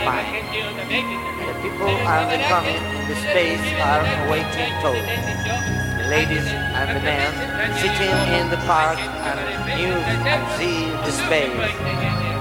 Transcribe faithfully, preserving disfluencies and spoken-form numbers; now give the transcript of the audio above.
fine. The people are coming in the space are awaiting toll. The ladies and the men sitting in the park and muse and see the space.